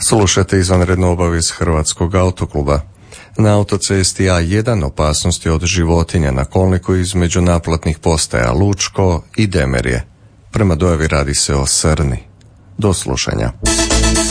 Slušajte izvanrednu obavijest Hrvatskog autokluba. Na autocesti A1 opasnosti od životinja na kolniku između naplatnih postaja Lučko i Demerje. Prema dojavi radi se o srni. Do slušanja.